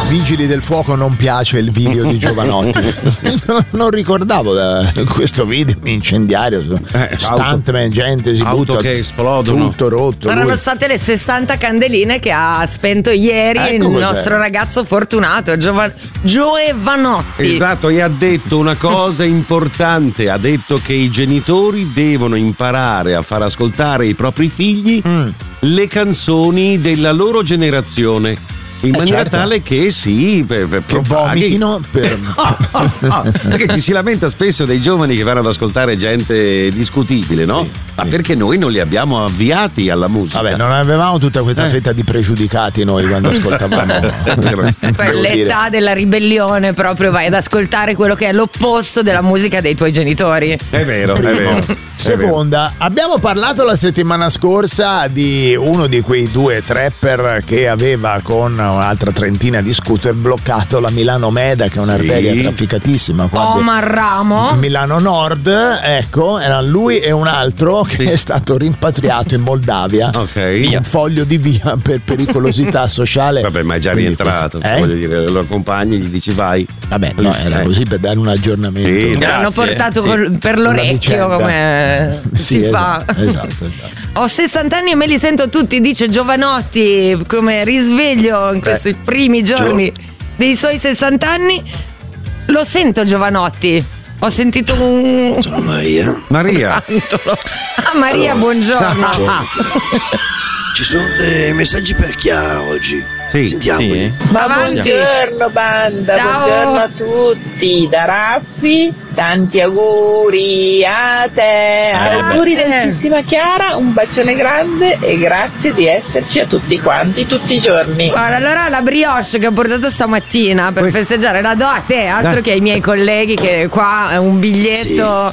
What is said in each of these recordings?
Vigili del Fuoco non piace il video di Giovanotti. Non ricordavo questo video incendiario, stuntman, gente si auto butta, che esplodono, tutto rotto. Saranno state le 60 candeline che ha spento ieri il nostro ragazzo fortunato Giovanotti. Esatto, e ha detto una cosa importante, ha detto che i genitori devono imparare a far ascoltare ai propri figli le canzoni della loro generazione. In maniera tale che che vomitino perché ci si lamenta spesso dei giovani che vanno ad ascoltare gente discutibile, no? Sì, ma perché noi non li abbiamo avviati alla musica. Vabbè, non avevamo tutta questa fetta di pregiudicati noi quando ascoltavamo. Quell'età della ribellione, proprio vai ad ascoltare quello che è l'opposto della musica dei tuoi genitori. È vero, è vero. Seconda, abbiamo parlato la settimana scorsa di uno di quei due trapper che aveva con un'altra trentina di scooter bloccato la Milano Meda, che è un'arteria trafficatissima qua Omar Ramo, Milano Nord. Ecco, era lui e un altro che è stato rimpatriato in Moldavia con un foglio di via per pericolosità sociale. Vabbè, ma è già rientrato, voglio dire, lo accompagni, gli dici vai. Vabbè, no, era così per dare un aggiornamento. L'hanno portato per l'orecchio, come si fa. Esatto. Ho 60 anni e me li sento tutti, dice Giovanotti, come risveglio in questi primi giorni dei suoi 60 anni. Lo sento Giovanotti. Ho sentito un... Sono Maria. Maria. Maria, buongiorno. Ci sono dei messaggi per Chiara oggi. Sì. Sentiamoli. Buongiorno banda, ciao. Buongiorno a tutti. Da Raffi, tanti auguri a te. Auguri dolcissima Chiara, un bacione grande e grazie di esserci a tutti quanti, tutti i giorni. Guarda, allora la brioche che ho portato stamattina per festeggiare la do a te, altro che ai miei colleghi, che qua è un biglietto.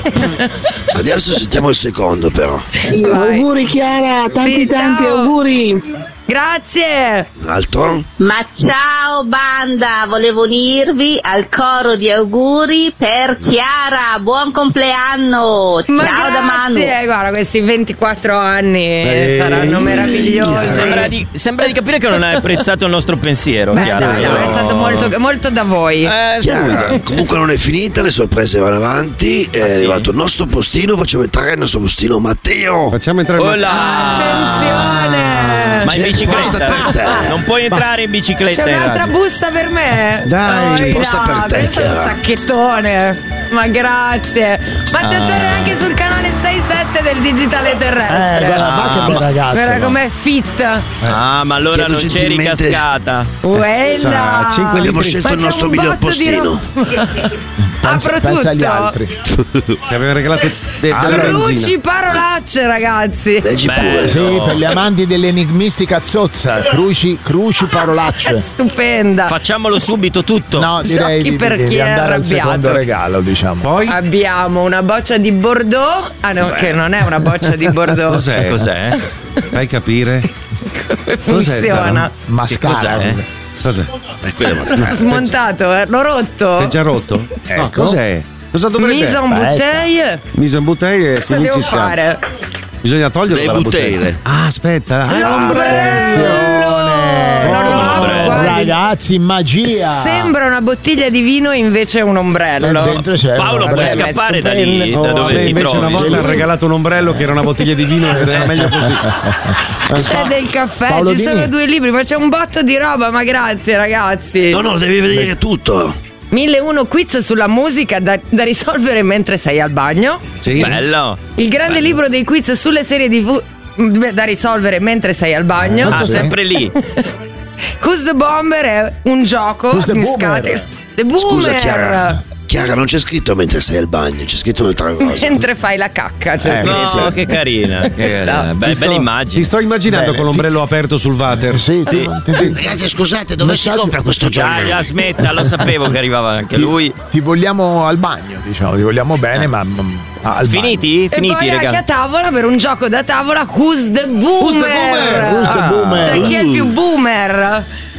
Adesso sentiamo il secondo però. Auguri Chiara, tanti auguri. Grazie. Altro? Ma ciao banda, volevo unirvi al coro di auguri per Chiara, buon compleanno. Ma ciao grazie. Da Manu. Guarda, questi 24 anni saranno meravigliosi. Sembra di capire che non hai apprezzato il nostro pensiero. Chiara. È stato molto da voi. Chiara, comunque non è finita, le sorprese vanno avanti. È arrivato il nostro postino, facciamo entrare il nostro postino Matteo. Facciamo entrare Attenzione. Ma in bicicletta? Non puoi entrare in bicicletta. C'è un'altra busta per me. Dai, c'è posta per te, questo è un sacchettone. Ma grazie. Ma ti torna anche sul canale 6-7 del digitale terrestre. Guarda, che bel ragazzo. Guarda com'è fit. Ma allora Chiedo non c'eri gentilmente- cascata. Quella. Abbiamo scelto il nostro miglior postino. Apro Pensa agli tutto. altri. Che aveva regalato della Cruci benzina. parolacce, ragazzi. Leggi pure. Sì, per gli amanti dell'enigmistica zozza, cruci parolacce. Stupenda. Facciamolo subito tutto. No, direi Sciocchi per di chi è andare al secondo arrabbiato. regalo, diciamo. Poi Abbiamo una boccia di Bordeaux. Ah no, che non è una boccia di Bordeaux. cos'è? Fai capire. Come Cos'è funziona? Mascara. Cos'è? Quella mascara. Smontato, l'ho rotto. Sei già rotto? Ecco. No, cos'è? Cosa dovrebbe Mise en bouteille. Mise en bouteille e Cosa quindi devo ci siamo. fare? Bisogna toglierlo Le dalla bottiglie. bottiglia. Ah, aspetta. Ragazzi, magia. Sembra una bottiglia di vino, invece è un ombrello. Dentro c'è Paolo, un puoi ombrello. scappare da lì, da dove ti invece una trovi. volta ha regalato un ombrello che era una bottiglia di vino ed era meglio così. C'è del caffè, Paolo ci Dini. sono 2 libri, ma c'è un botto di roba, ma grazie ragazzi. No, devi vedere tutto. 1001 quiz sulla musica da risolvere mentre sei al bagno. Sì. Bello. Il grande libro dei quiz sulle serie TV da risolvere mentre sei al bagno. Ah, sempre lì. Who's the Bomber è un gioco Who's the in Boomer? scatole. The Boomer. Scusa Chiara, non c'è scritto mentre sei al bagno, c'è scritto un'altra cosa. Mentre fai la cacca, c'è scritto. No, che carina. Bella immagine. Ti sto immaginando Bene, con l'ombrello aperto sul water. Sì. Ragazzi, scusate, dove si compra questo giornale? Dai, smetta, lo sapevo che arrivava anche lui. Ti vogliamo al bagno, diciamo, ti vogliamo bene, ma al Finiti? E Finiti, poi anche a raga. tavola per un gioco da tavola. Who's the Boomer? Who's the Boomer? Cioè, chi è il più boomer?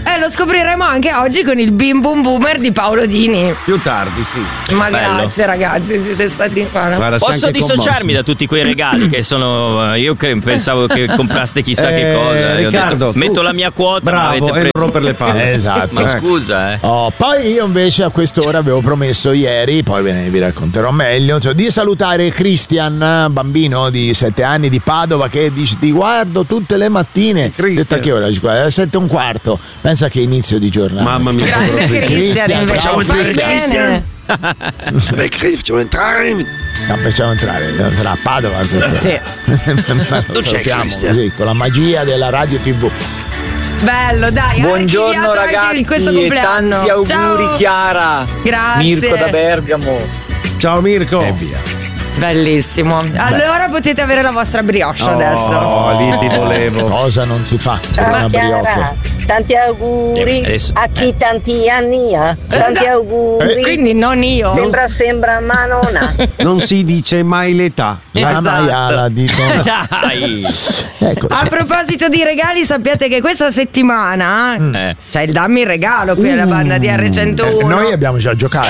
Lo scopriremo anche oggi con il Bim Bum Boomer di Paolo Dini. Più tardi, sì. Ma Bello. grazie ragazzi, siete stati qua. Guarda, Posso dissociarmi da tutti quei regali che sono. Io pensavo che compraste chissà che cosa. Io ho Riccardo, detto, metto la mia quota, ma avete bravo, e non preso. rompere le palle. Esatto. Ma scusa, Poi io invece a quest'ora avevo promesso ieri, poi vi racconterò meglio, cioè, di salutare Christian, bambino di 7 anni di Padova, che dice ti guardo tutte le mattine. Detta che ora? Alle 7:15. Pensa che inizio di giornata. Mamma mia, Grande Christian, Facciamo entrare bene. Christian. Beh, facciamo entrare. No, facciamo entrare, sarà a Padova. Sì. Lo c'è Christian. così, con la magia della radio TV. Bello, dai. Buongiorno archiviato anche ragazzi di questo e compleanno. tanti auguri. Ciao. Chiara. Grazie. Mirko da Bergamo. Ciao Mirko. E via. Bellissimo. Allora potete avere la vostra brioche adesso. Oh, lì ti volevo. Cosa non si fa? C'è una Ciao Chiara, brioche. tanti auguri adesso- a chi tanti anni ha. Tanti auguri. Quindi non io. Sembra ma non ha. Non si dice mai l'età. La Esatto. maiala dicono. Dai. Ecco, A proposito di regali, sappiate che questa settimana c'è il Dammi il regalo qui alla banda di R101. noi abbiamo già giocato.